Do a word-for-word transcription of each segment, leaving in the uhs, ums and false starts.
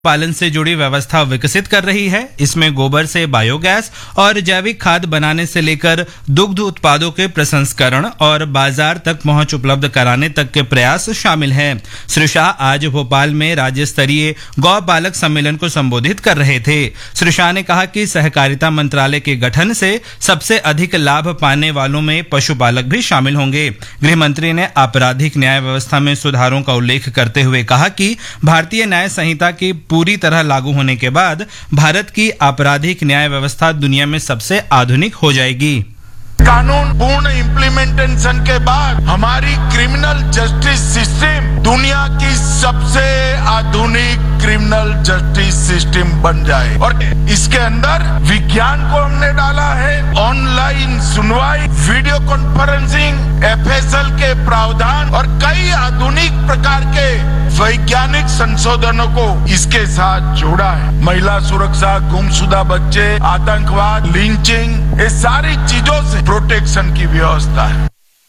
पालन से जुड़ी व्यवस्था विकसित कर रही है। इसमें गोबर से बायोगैस और जैविक खाद बनाने से लेकर दुग्ध उत्पादों के प्रसंस्करण और बाजार तक पहुंच उपलब्ध कराने तक के प्रयास शामिल हैं। श्री शाह आज भोपाल में राज्य स्तरीय गौ पालक सम्मेलन को संबोधित कर रहे थे। श्री शाह ने कहा कि सहकारिता मंत्रालय के गठन से सबसे अधिक लाभ पाने वालों में पशुपालक भी शामिल होंगे। गृह मंत्री ने आपराधिक न्याय व्यवस्था में सुधारों का उल्लेख करते हुए कहा कि भारतीय न्याय संहिता की पूरी तरह लागू होने के बाद भारत की आपराधिक न्याय व्यवस्था दुनिया में सबसे आधुनिक हो जाएगी। कानून पूर्ण इम्प्लीमेंटेशन के बाद हमारी क्रिमिनल जस्टिस सिस्टम दुनिया की सबसे आधुनिक क्रिमिनल जस्टिस सिस्टम बन जाए और इसके अंदर विज्ञान को हमने डाला है। ऑनलाइन सुनवाई, वीडियो कॉन्फ्रेंसिंग, एफएसएल के प्रावधान और कई आधुनिक प्रकार के वैज्ञानिक संशोधनों को इसके साथ जोड़ा है। महिला सुरक्षा, गुमशुदा बच्चे, आतंकवाद, लिंचिंग, ये सारी चीजों से प्रोटेक्शन की व्यवस्था है।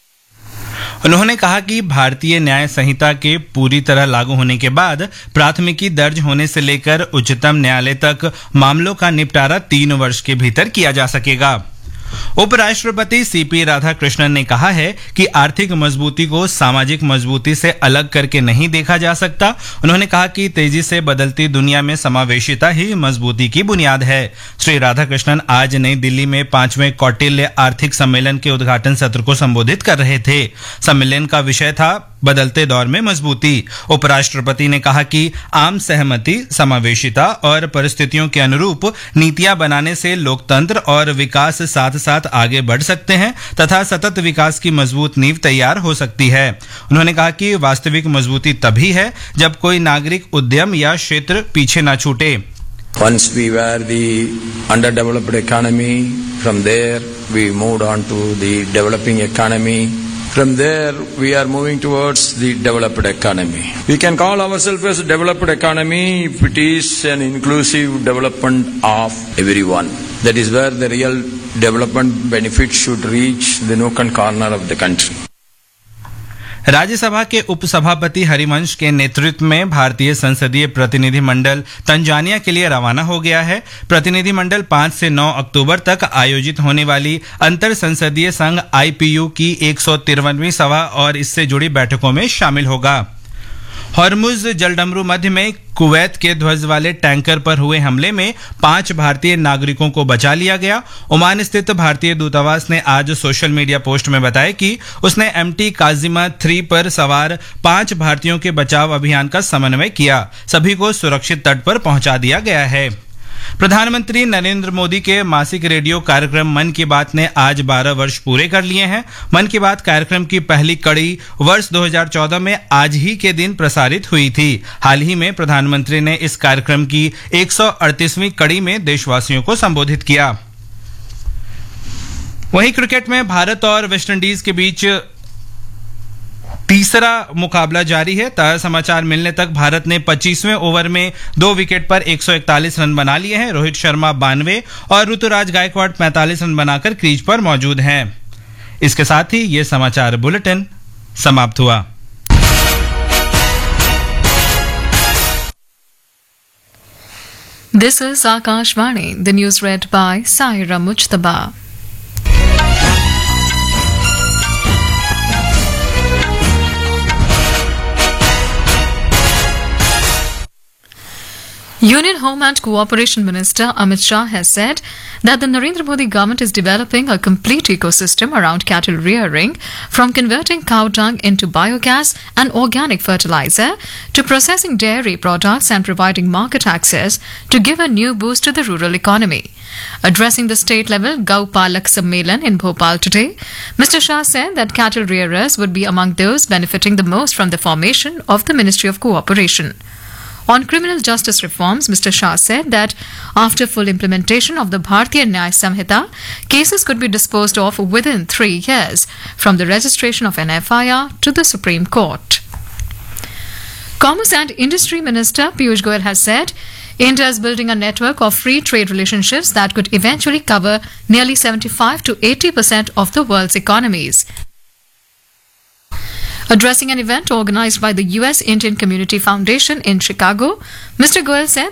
उन्होंने कहा कि भारतीय न्याय संहिता के पूरी तरह लागू होने के बाद प्राथमिकी दर्ज होने से लेकर उच्चतम न्यायालय तक मामलों का निपटारा तीन वर्ष के भीतर किया जा सकेगा। उपराष्ट्रपति सीपी राधाकृष्णन ने कहा है कि आर्थिक मजबूती को सामाजिक मजबूती से अलग करके नहीं देखा जा सकता। उन्होंने कहा कि तेजी से बदलती दुनिया में समावेशिता ही मजबूती की बुनियाद है। श्री राधाकृष्णन आज नई दिल्ली में पांचवें कौटिल्य आर्थिक सम्मेलन के उद्घाटन सत्र को संबोधित कर रहे थे। सम्मेलन का विषय था बदलते दौर में मजबूती। उपराष्ट्रपति ने कहा कि आम सहमति, समावेशिता और परिस्थितियों के अनुरूप नीतियां बनाने से लोकतंत्र और विकास साथ साथ आगे बढ़ सकते हैं तथा सतत विकास की मजबूत नींव तैयार हो सकती है। उन्होंने कहा कि वास्तविक मजबूती तभी है जब कोई नागरिक उद्यम या क्षेत्र पीछे न छूटे। Once we were the underdeveloped economy, from there we moved on to the developing economy. From there, we are moving towards the developed economy. We can call ourselves as a developed economy if it is an inclusive development of everyone. That is where the real development benefits should reach the nook and corner of the country. Rajya Sabha के उपसभापति हरिवंश के नेतृत्व में भारतीय संसदीय प्रतिनिधि मंडल Tanzania के लिए रवाना हो गया है। प्रतिनिधि मंडल पाँच से नौ अक्टूबर तक आयोजित होने वाली अंतर संसदीय संघ आईपीयू की एक सौ तिरवनवीं सभा और इससे जुड़ी बैठकों में शामिल होगा। हॉर्मुज जलडमरू मध्य में कुवैत के ध्वज वाले टैंकर पर हुए हमले में पांच भारतीय नागरिकों को बचा लिया गया। ओमान स्थित भारतीय दूतावास ने आज सोशल मीडिया पोस्ट में बताया कि उसने एमटी काजिमा थ्री पर सवार पांच भारतीयों के बचाव अभियान का समन्वय किया। सभी को सुरक्षित तट पर पहुंचा दिया गया है। प्रधानमंत्री नरेंद्र मोदी के मासिक रेडियो कार्यक्रम मन की बात ने आज बारह वर्ष पूरे कर लिए हैं। मन की बात कार्यक्रम की पहली कड़ी वर्ष दो हज़ार चौदह में आज ही के दिन प्रसारित हुई थी। हाल ही में प्रधानमंत्री ने इस कार्यक्रम की एक सौ अड़तीसवीं कड़ी में देशवासियों को संबोधित किया। वहीं क्रिकेट में भारत और वेस्टइंडीज के बीच तीसरा मुकाबला जारी है। ताजा समाचार मिलने तक भारत ने पच्चीसवें ओवर में दो विकेट पर एक सौ इकतालीस रन बना लिए हैं। रोहित शर्मा बानवे और ऋतुराज गायकवाड़ पैंतालीस रन बनाकर क्रीज पर मौजूद हैं। इसके साथ ही ये समाचार बुलेटिन समाप्त हुआ। This is Akashvani. The news read by Saira Mujtaba. Union Home and Cooperation Minister Amit Shah has said that the Narendra Modi government is developing a complete ecosystem around cattle rearing, from converting cow dung into biogas and organic fertilizer to processing dairy products and providing market access to give a new boost to the rural economy. Addressing the state-level Gau Palak Sammelan in Bhopal today, Mister Shah said that cattle rearers would be among those benefiting the most from the formation of the Ministry of Cooperation. On criminal justice reforms, Mister Shah said that after full implementation of the Bharatiya Nyaya Samhita, cases could be disposed of within three years from the registration of an F I R to the Supreme Court. Commerce and Industry Minister Piyush Goyal has said India is building a network of free trade relationships that could eventually cover nearly seventy-five to eighty percent of the world's economies. Addressing an event organized by the U S Indian Community Foundation in Chicago, Mister Goel said